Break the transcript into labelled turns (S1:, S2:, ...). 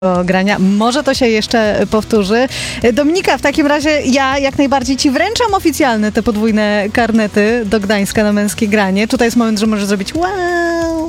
S1: do grania. Może to się jeszcze powtórzy. Dominika, w takim razie ja jak najbardziej ci wręczam oficjalne te podwójne karnety do Gdańska na męskie granie. Tutaj jest moment, że możesz zrobić wow.